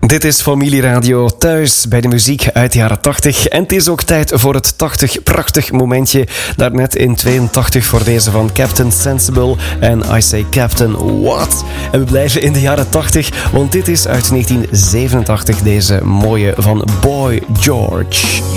Dit is Familieradio, thuis bij de muziek uit de jaren 80. En het is ook tijd voor het 80 prachtig momentje. Daarnet in 82 voor deze van Captain Sensible en I Say Captain What. En we blijven in de jaren 80, want dit is uit 1987 deze mooie van Boy George.